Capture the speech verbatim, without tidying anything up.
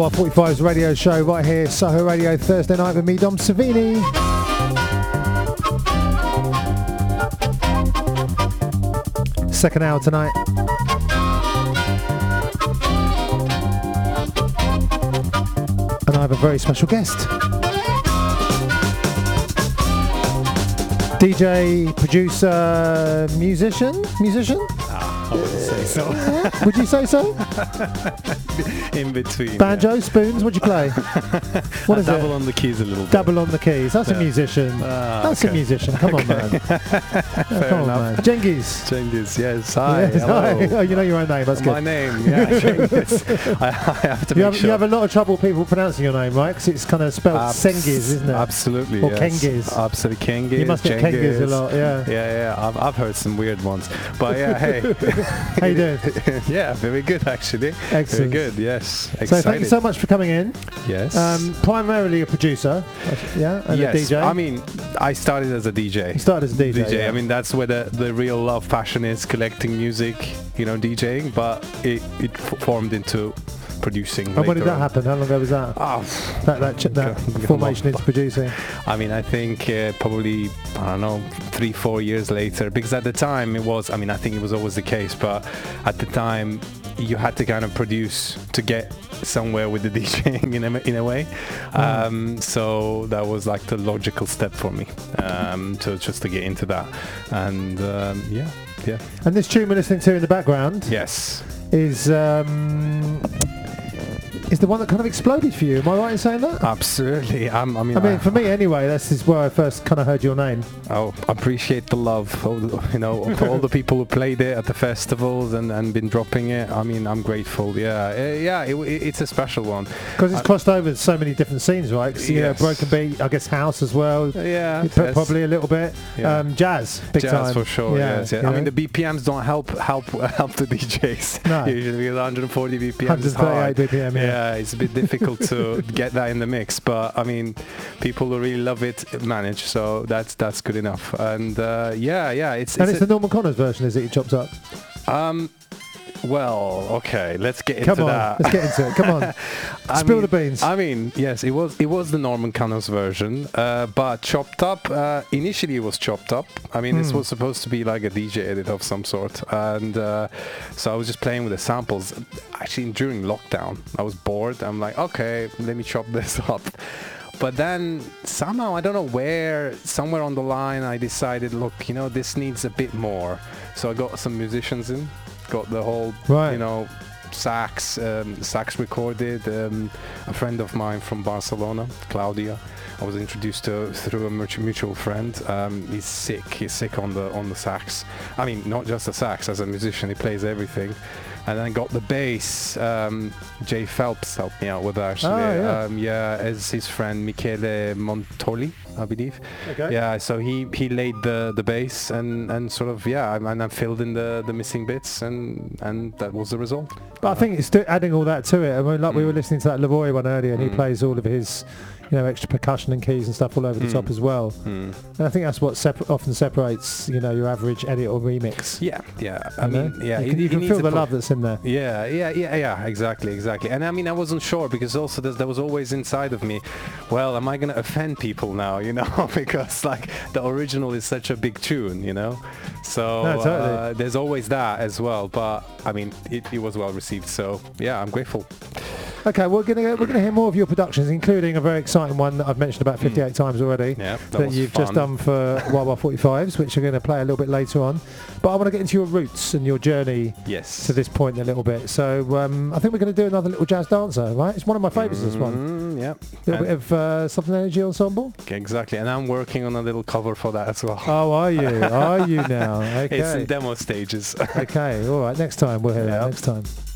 forty-five's radio show right here, Soho Radio, Thursday night with me, Dom Savini. Second hour tonight. And I have a very special guest. D J, producer, musician? Musician? Ah, I wouldn't say so. Yeah. Would you say so? In between. Banjo, yeah. Spoons, what'd you play? What I is double it? on the keys a little bit. Double on the keys. That's yeah. a musician. Ah, That's okay. a musician. Come on, okay. man. Fair Come enough. on, man. Genghis. Genghis, yes. Hi. Yes, hello. hi. Oh, you know your own name. That's good. My name, yeah. Genghis. I, I have to You make have, sure. you have a lot of trouble people pronouncing your name, right? Because it's kind of spelled Abs- Sengiz, isn't it? Absolutely. Or yes. Kengiz. Absolutely. Kengiz. You must get Kengiz a lot, yeah. Yeah, yeah. I've, I've heard some weird ones. But yeah, hey. How you doing? Yeah, very good actually. Excellent. Very good, yes. Excited. So thank you so much for coming in. Yes. Um, primarily a producer, yeah, and yes. a D J. I mean, I started as a D J. You started as a D J. D J. Yeah. I mean, that's where the, the real love passion is, collecting music, you know, DJing. But it, it f- formed into producing. And when did that on. happen? How long ago was that? Oh, that that, ch- that formation into producing. I mean, I think uh, probably, I don't know, three, four years later. Because at the time it was, I mean, I think it was always the case. But at the time, you had to kind of produce to get somewhere with the DJing in a, in a way. Mm. Um, so that was like the logical step for me um, to just to get into that. And um, yeah, yeah. And this tune we're listening to in the background Yes. is um, is the one that kind of exploded for you. Am I right in saying that? Absolutely. I'm, I mean, I mean, I, for me anyway, this is where I first kind of heard your name. Oh, appreciate the love, all the, you know, for all the people who played it at the festivals and, and been dropping it. I mean, I'm grateful. Yeah, uh, yeah, it, it, it's a special one. Because it's I, crossed over so many different scenes, right? 'Cause, you yes. know, broken beat, I guess house as well. Yeah, P- yes. probably a little bit. Yeah. Um, jazz, big Jazz time. for sure. Yeah, Yes, yeah. you I know? mean, the B P Ms don't help help help the D Js. No. Usually with one hundred forty B P Ms. one It's hard. thirty-eight B P M. Yeah. Yeah, it's a bit difficult to get that in the mix, but I mean, people who really love it manage, so that's that's good enough. And uh, yeah, yeah, it's And it's, it's a, the Norman Connors version, is it? You chopped up. um. Well, okay, let's get Come into on, that. let's get into it. Come on, I spill mean, the beans. I mean, yes, it was it was the Norman Connors version, uh, but chopped up. Uh, initially, it was chopped up. I mean, Mm. this was supposed to be like a D J edit of some sort, and uh, so I was just playing with the samples. Actually, during lockdown, I was bored. I'm like, okay, let me chop this up. But then somehow, I don't know where, somewhere on the line, I decided, look, you know, this needs a bit more. So I got some musicians in, got the whole, Right. you know, sax, um, sax recorded. Um, a friend of mine from Barcelona, Claudia, I was introduced to through a mutual friend. Um, he's sick. He's sick on the on the sax. I mean, not just the sax. As a musician, he plays everything. And then got the bass. Um, Jay Phelps helped me out with that, actually. Oh, yeah. Um, yeah, as his friend Michele Montoli, I believe. Okay. Yeah, so he, he laid the, the bass and, and sort of, yeah, and I filled in the, the missing bits, and, and that was the result. But I think it's st- adding all that to it. I mean, like mm. we were listening to that Leroy one earlier, and Mm. he plays all of his, you know, extra percussion and keys and stuff all over the Mm. top as well. Mm. And I think that's what separ- often separates, you know, your average edit or remix. Yeah, yeah. I You know? mean, yeah. you it- can, you it can needs feel a the pro- love that's in there. Yeah, yeah, yeah, yeah, exactly, exactly. And I mean, I wasn't sure because also there, there was always inside of me, well, am I going to offend people now, you know, because like the original is such a big tune, you know? So No, totally. uh, there's always that as well. But I mean, it, it was well received. So yeah, I'm grateful. Okay, we're gonna we're gonna hear more of your productions, including a very exciting one that I've mentioned about fifty-eight mm. times already. Yeah, that, that was you've fun. just done for Y Y forty-fives, which we're going to play a little bit later on. But I want to get into your roots and your journey yes. to this point a little bit. So um, I think we're going to do another little jazz dancer, right? It's one of my favourites. This one. Mm, yeah. A little And bit of uh, Southern Energy Ensemble. exactly, and I'm working on a little cover for that as well. Oh, are you? Are you now? Okay. It's in demo stages. Okay. All right. Next time we'll hear Yeah. that. Next time.